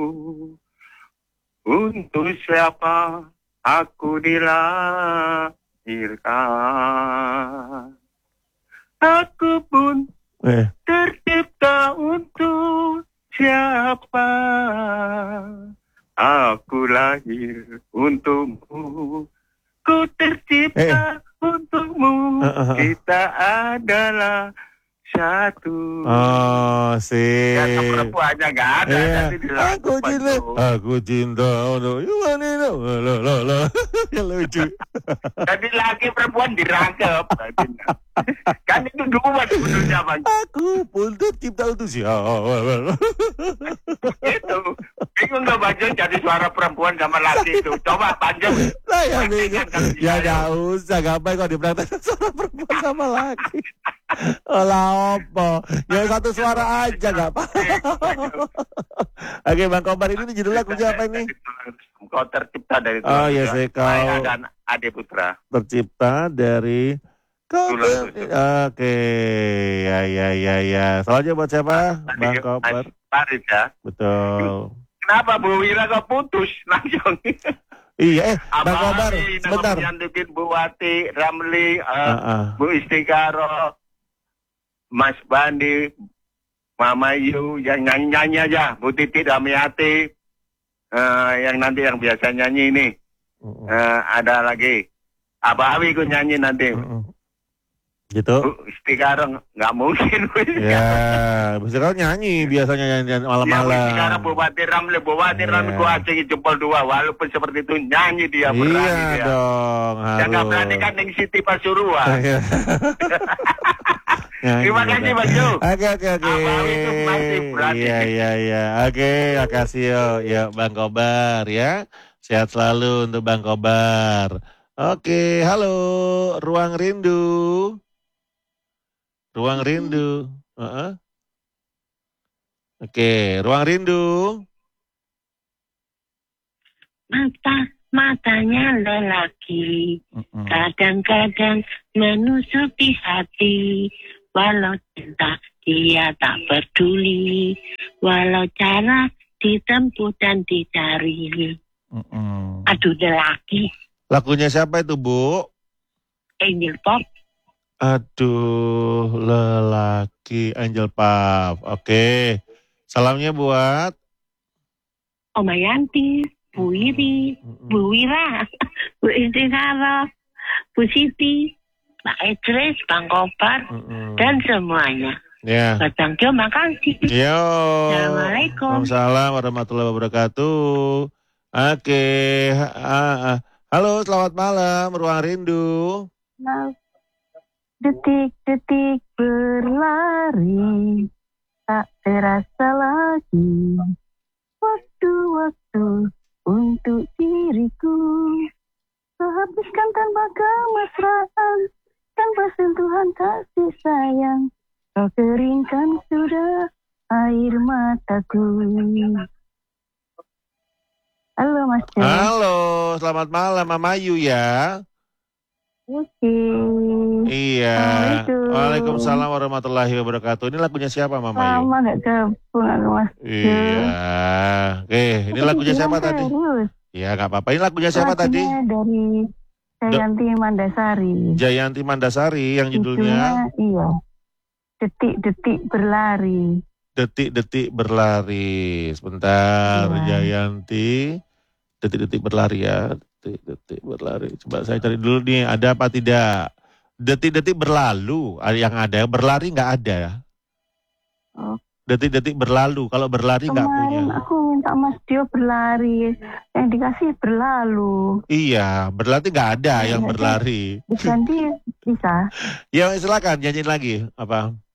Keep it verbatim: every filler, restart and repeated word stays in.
Untuk siapa aku dilahirkan. Aku pun Eh. tercipta untuk siapa. Aku lahir untukmu. Ku tercipta Eh. untukmu. Uh, uh, uh. Kita adalah satu. Oh, sih. Ya, perempuannya nggak ada. Yeah. Nanti Aku dilakukan cinta, tuh. aku cinta untuk Iwanina. Lo lo lo. Yang lucu. Jadi laki perempuan dirangkep. Kan itu dua sebenarnya, Bang. Aku pun tercipta untuk siapa. Itu. Bingung nggak Bang Jun jadi suara perempuan sama laki itu. Coba Bang Jun. Lah ya bingung. Praktekkan Ya kalau nggak usah, gampang kalau dipraktekkan suara perempuan sama laki. Olah opo. Ya satu suara aja nggak apa-apa. Oke Bang Kobar, ini judul lagu siapa ini? Kau tercipta dari Tuhan. Oh ya sih, kau Saya dan Ade Putra. tercipta dari kau. Tulang ter- rusuk. Oke, ya ya ya ya. Soalnya buat siapa? Tadi Bang Mas Kobar. Farid ya. Betul. Kenapa Bu Wira kok putus langsung? Iya, eh Bang Abang Kobar, Ali, sebentar. nama Yandukin, Bu Wati, Ramli, uh, Ah, ah. Bu Istikaro, Mas Bandi, Mama Yu, yang nyanyi-nyanyi aja, Bu Titi, Damiati, uh, yang nanti yang biasa nyanyi ini, Mm-mm. uh, ada lagi, Abah Awi ikut nyanyi nanti, Mm-mm. Gitu. Bu Istikaro nggak mungkin. Ya, bisa kau nyanyi biasanya nyanyi Ya, Bu malam-malam. Istikaro, Bu Wati, Ramli, Bu Wati, Ramli, Iya. gua acungi jempol dua, walaupun seperti itu nyanyi dia berani Iya dia. dong, Yang nggak harus. berani kan yang Siti Pasuruan. Iya. Nyanyi Terima kasih, juga. Bang Jo. Oke oke oke. Abang itu masih berani. Iya iya iya. Oke, makasih yo, yo Bang Kobar ya. Sehat selalu untuk Bang Kobar. Oke, halo, Ruang Rindu. Ruang Rindu. Heeh. Oke, Ruang Rindu. Mata matanya lelaki Mm-mm. kadang-kadang menusuk di hati, walau cinta dia tak peduli, walau cara ditempuh dan dicari. Mm-mm. Aduh, lelaki Lagunya siapa itu, Bu? Angel Pop. Aduh, lelaki Angel Pop. Oke. Salamnya buat Oma Yanti, Bu Wiri, Bu Wira, Bu Istikaro, Bu Siti, Mbak Idris, Bang Kobar, Mm-mm. dan semuanya. Ya. Buat Bang Jo, makasih. Yo. Assalamualaikum. Waalaikumsalam warahmatullahi wabarakatuh. Oke. Ha- ah, ah. Halo, selamat malam, Ruang Rindu. Detik-detik berlari, tak terasa lagi. Waktu-waktu untuk diriku, habiskan tanpa kemesraan, tanpa sentuhan kasih sayang. Kau keringkan sudah air mataku. Halo Mas Jo. Halo, selamat malam, Mama Yu ya. Oke. Iya. Assalamualaikum. Waalaikumsalam warahmatullahi wabarakatuh. Ini lagunya siapa, Mama Yu? Lama gak gabung aku Mas Jo. Iya. Oke, ini lagunya siapa tadi? Terus. Ya, nggak apa-apa. Ini lagunya siapa tadi? Lagunya dari Jayanti Mandasari. Jayanti Mandasari yang judulnya iya. Detik-detik berlari. Detik-detik berlari. Sebentar, Iya. Jayanti. Detik-detik berlari ya. Detik-detik berlari. Coba saya cari dulu nih, ada apa tidak? Detik-detik berlalu. Yang ada, berlari nggak ada. Oh. Detik-detik berlalu. Kalau berlari nggak punya. Kemarin aku minta Mas Dio berlari, yang dikasih berlalu. Iya, berarti nggak ada yang Nggak ada. berlari. Diganti bisa. Ya silakan nyanyiin lagi. Apa?